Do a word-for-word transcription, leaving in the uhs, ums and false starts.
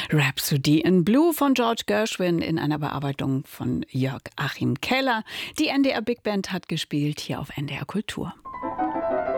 Rhapsody in Blue von George Gershwin in einer Bearbeitung von Jörg Achim Keller. Die N D R Big Band hat gespielt hier auf N D R Kultur.